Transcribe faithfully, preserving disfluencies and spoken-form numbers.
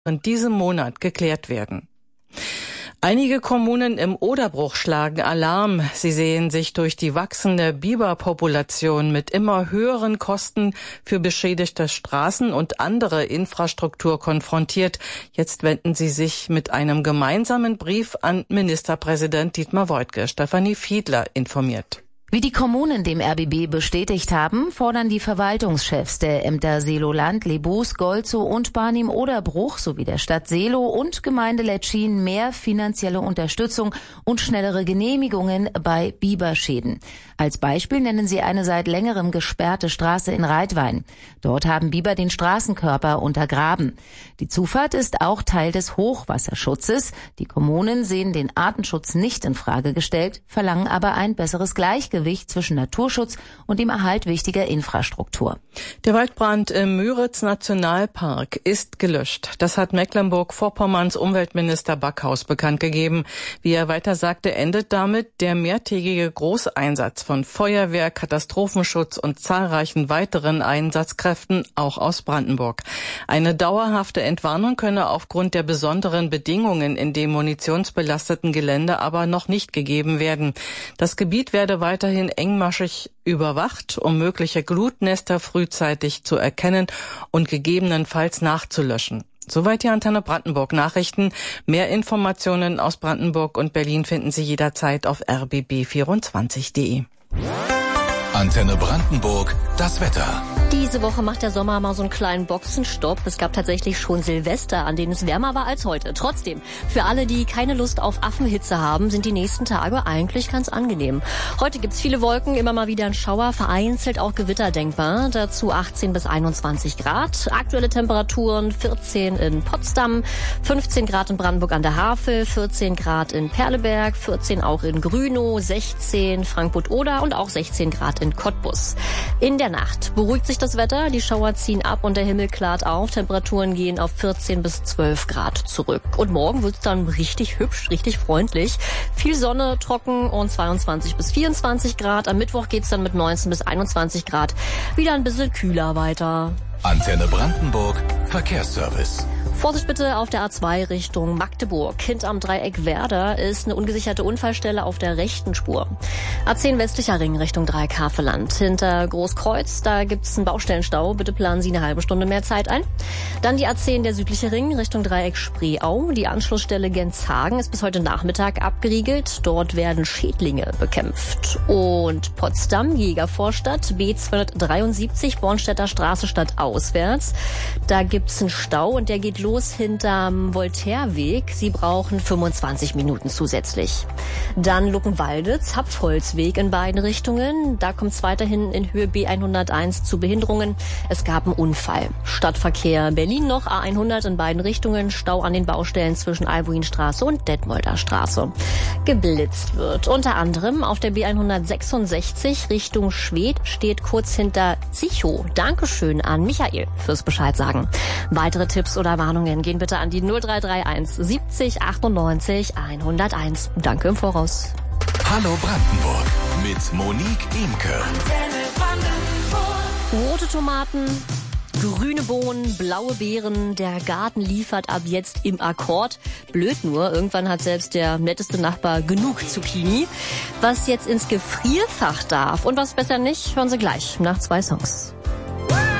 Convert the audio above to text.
in diesem Monat geklärt werden. Einige Kommunen im Oderbruch schlagen Alarm. Sie sehen sich durch die wachsende Biberpopulation mit immer höheren Kosten für beschädigte Straßen und andere Infrastruktur konfrontiert. Jetzt wenden sie sich mit einem gemeinsamen Brief an Ministerpräsident Dietmar Woidke. Stefanie Fiedler informiert. Wie die Kommunen dem R B B bestätigt haben, fordern die Verwaltungschefs der Ämter Seelow-Land, Lebuß, Golzow und Barnim-Oderbruch sowie der Stadt Seelow und Gemeinde Letschin mehr finanzielle Unterstützung und schnellere Genehmigungen bei Biberschäden. Als Beispiel nennen sie eine seit längerem gesperrte Straße in Reitwein. Dort haben Biber den Straßenkörper untergraben. Die Zufahrt ist auch Teil des Hochwasserschutzes. Die Kommunen sehen den Artenschutz nicht in Frage gestellt, verlangen aber ein besseres Gleichgewicht zwischen Naturschutz und dem Erhalt wichtiger Infrastruktur. Der Waldbrand im Müritz-Nationalpark ist gelöscht. Das hat Mecklenburg-Vorpommerns Umweltminister Backhaus bekannt gegeben. Wie er weiter sagte, endet damit der mehrtägige Großeinsatz von Feuerwehr, Katastrophenschutz und zahlreichen weiteren Einsatzkräften, auch aus Brandenburg. Eine dauerhafte Entwarnung könne aufgrund der besonderen Bedingungen in dem munitionsbelasteten Gelände aber noch nicht gegeben werden. Das Gebiet werde weiterhin engmaschig überwacht, um mögliche Glutnester frühzeitig zu erkennen und gegebenenfalls nachzulöschen. Soweit die Antenne Brandenburg Nachrichten. Mehr Informationen aus Brandenburg und Berlin finden Sie jederzeit auf r b b vierundzwanzig punkt de. Antenne Brandenburg, das Wetter. Diese Woche macht der Sommer mal so einen kleinen Boxenstopp. Es gab tatsächlich schon Silvester, an denen es wärmer war als heute. Trotzdem, für alle, die keine Lust auf Affenhitze haben, sind die nächsten Tage eigentlich ganz angenehm. Heute gibt's viele Wolken, immer mal wieder ein Schauer, vereinzelt auch Gewitter denkbar. Dazu achtzehn bis einundzwanzig Grad. Aktuelle Temperaturen vierzehn in Potsdam, fünfzehn Grad in Brandenburg an der Havel, vierzehn Grad in Perleberg, vierzehn auch in Grünow, sechzehn Frankfurt-Oder und auch sechzehn Grad in Cottbus. In der Nacht beruhigt sich das Wetter, die Schauer ziehen ab und der Himmel klart auf. Temperaturen gehen auf vierzehn bis zwölf Grad zurück. Und morgen wird's dann richtig hübsch, richtig freundlich. Viel Sonne, trocken und zweiundzwanzig bis vierundzwanzig Grad. Am Mittwoch geht's dann mit neunzehn bis einundzwanzig Grad wieder ein bisschen kühler weiter. Antenne Brandenburg, Verkehrsservice. Vorsicht bitte auf der A zwei Richtung Magdeburg. Hinterm Dreieck Werder ist eine ungesicherte Unfallstelle auf der rechten Spur. A zehn westlicher Ring Richtung Dreieck Havelland. Hinter Großkreuz, da gibt's einen Baustellenstau. Bitte planen Sie eine halbe Stunde mehr Zeit ein. Dann die A zehn der südliche Ring Richtung Dreieck Spreeau. Die Anschlussstelle Genshagen ist bis heute Nachmittag abgeriegelt. Dort werden Schädlinge bekämpft. Und Potsdam, Jägervorstadt, B zweihundertdreiundsiebzig, Bornstädter Straße stadtauswärts. Da gibt's einen Stau und der geht los hinterm Voltaireweg. Sie brauchen fünfundzwanzig Minuten zusätzlich. Dann Luckenwalde, Zapfholzweg in beiden Richtungen. Da kommt es weiterhin in Höhe B hunderteins zu Behinderungen. Es gab einen Unfall. Stadtverkehr Berlin noch, A hundert in beiden Richtungen. Stau an den Baustellen zwischen Albuinstraße und Detmolder Straße. Geblitzt wird. Unter anderem auf der B hundertsechsundsechzig Richtung Schwedt steht kurz hinter Zichow. Dankeschön an Michael fürs Bescheid sagen. Weitere Tipps oder Warnungen gehen bitte an die null drei drei eins siebzig achtundneunzig hunderteins. Danke im Voraus. Hallo Brandenburg mit Monique Imke. Rote Tomaten, grüne Bohnen, blaue Beeren. Der Garten liefert ab jetzt im Akkord. Blöd nur, irgendwann hat selbst der netteste Nachbar genug Zucchini. Was jetzt ins Gefrierfach darf und was besser nicht, hören Sie gleich nach zwei Songs.